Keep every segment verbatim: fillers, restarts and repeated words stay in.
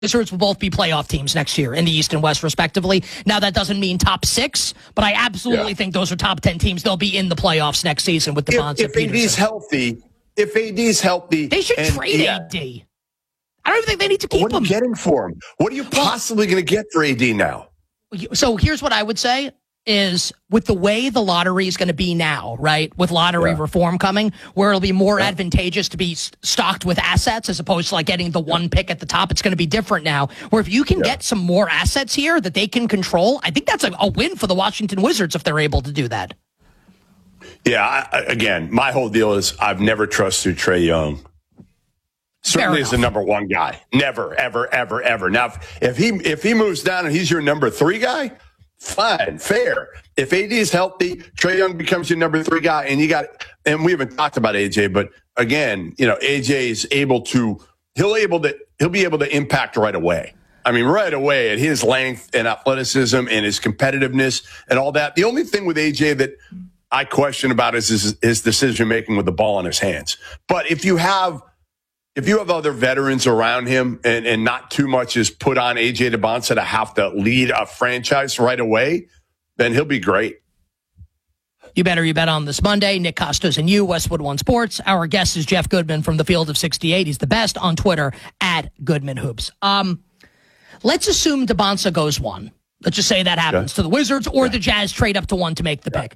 Wizards will both be playoff teams next year in the East and West, respectively. Now, that doesn't mean top six, but I absolutely yeah. think those are top ten teams. They'll be in the playoffs next season with Bonds and Peterson. If A D's healthy, if A D's healthy, they should and, trade yeah. A D. I don't even think they need to keep what him. What are you getting for him? What are you possibly going to get for A D now? So here's what I would say. Is with the way the lottery is going to be now, right? With lottery yeah. reform coming, where it'll be more yeah. advantageous to be stocked with assets as opposed to like getting the one pick at the top. It's going to be different now, where if you can yeah. get some more assets here that they can control, I think that's a, a win for the Washington Wizards if they're able to do that. Yeah, I, again, my whole deal is I've never trusted Trae Young. Certainly as the number one guy. Never, ever, ever, ever. Now, if, if he if he moves down and he's your number three guy, fine, fair. If A D is healthy, Trae Young becomes your number three guy, and you got. And we haven't talked about A J, but again, you know, A J is able to. He'll able to. He'll be able to impact right away. I mean, right away at his length and athleticism and his competitiveness and all that. The only thing with A J that I question about is his, his decision making with the ball in his hands. But if you have. If you have other veterans around him and, and not too much is put on A J Dybantsa to have to lead a franchise right away, then he'll be great. You better you bet on this Monday. Nick Costos and you, Westwood One Sports. Our guest is Jeff Goodman from the Field of sixty-eight. He's the best on Twitter at Goodman Hoops. Um, let's assume Dybantsa goes one. Let's just say that happens yeah. to the Wizards or yeah. the Jazz trade up to one to make the yeah. pick.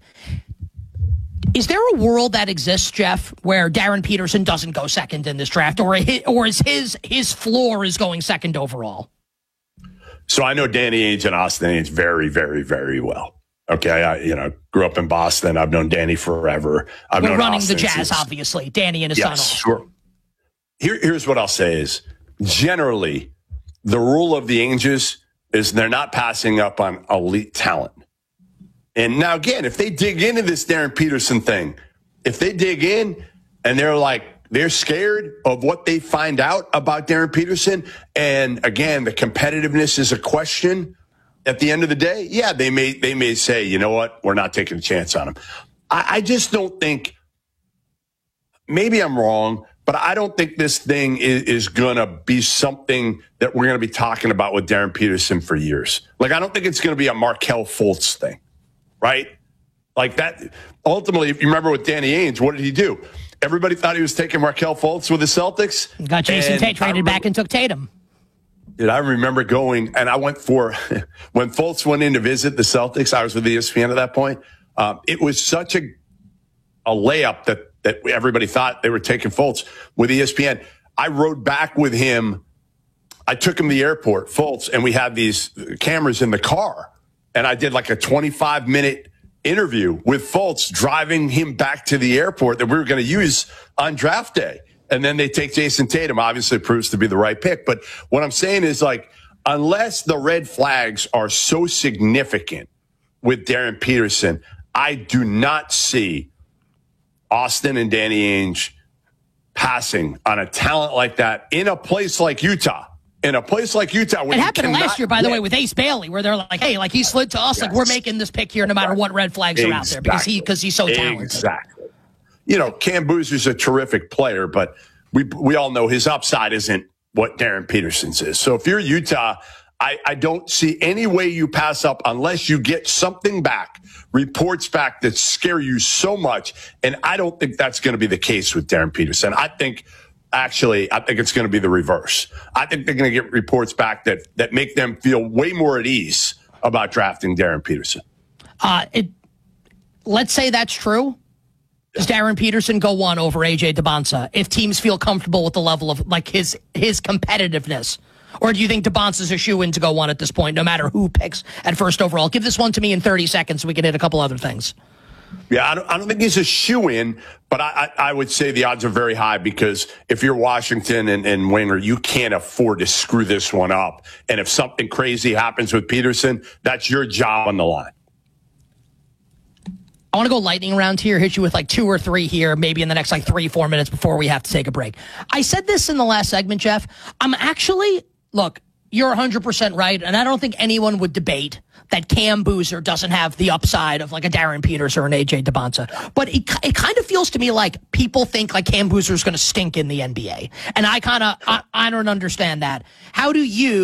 Is there a world that exists, Jeff, where Darren Peterson doesn't go second in this draft, or or is his his floor is going second overall? So I know Danny Ainge and Austin Ainge very, very, very well. Okay, I you know grew up in Boston. I've known Danny forever. I've We're known running Austin the Jazz, since, obviously. Danny and his yes, son. Sure. Here, here's what I'll say is generally the rule of the Ainges is they're not passing up on elite talent. And now, again, if they dig into this Darren Peterson thing, if they dig in and they're like, they're scared of what they find out about Darren Peterson, and again, the competitiveness is a question at the end of the day, yeah, they may they may say, you know what, we're not taking a chance on him. I, I just don't think, maybe I'm wrong, but I don't think this thing is, is going to be something that we're going to be talking about with Darren Peterson for years. Like, I don't think it's going to be a Markelle Fultz thing. Right? Like that. Ultimately, if you remember with Danny Ainge, what did he do? Everybody thought he was taking Markelle Fultz with the Celtics. Got Jason Tate traded remember, back and took Tatum. Dude, I remember going, and I went for, when Fultz went in to visit the Celtics, I was with E S P N at that point. Um, it was such a a layup that, that everybody thought they were taking Fultz with E S P N. I rode back with him. I took him to the airport, Fultz, and we had these cameras in the car. And I did like a twenty-five minute interview with Fultz driving him back to the airport that we were going to use on draft day. And then they take Jason Tatum, obviously proves to be the right pick. But what I'm saying is, like, unless the red flags are so significant with Darren Peterson, I do not see Austin and Danny Ainge passing on a talent like that in a place like Utah. In a place like Utah, where it happened last year, by the get, way, with Ace Bailey, where they're like, "Hey, like he slid to us, yes. like we're making this pick here, no matter what red flags exactly. are out there, because he because he's so talented." Exactly. You know, Cam Boozer's a terrific player, but we we all know his upside isn't what Darren Peterson's is. So if you're Utah, I, I don't see any way you pass up unless you get something back, reports back that scare you so much, and I don't think that's going to be the case with Darren Peterson. I think. Actually, I think it's going to be the reverse. I think they're going to get reports back that that make them feel way more at ease about drafting Darren Peterson. Uh, it, let's say that's true. Does Darren Peterson go one over A J Dybantsa if teams feel comfortable with the level of like his his competitiveness? Or do you think Dybantsa's a shoe-in to go one at this point, no matter who picks at first overall? Give this one to me in thirty seconds so we can hit a couple other things. Yeah, I don't, I don't think he's a shoe-in, but I, I, I would say the odds are very high because if you're Washington and, and Winger, you can't afford to screw this one up. And if something crazy happens with Peterson, that's your job on the line. I want to go lightning round here, hit you with like two or three here, maybe in the next like three, four minutes before we have to take a break. I said this in the last segment, Jeff. I'm actually, look, you're one hundred percent right, and I don't think anyone would debate that Cam Boozer doesn't have the upside of like a Darren Peters or an A J DeBonta. But it, it kind of feels to me like people think like Cam Boozer is going to stink in the N B A. And I kind of, I, I don't understand that. How do you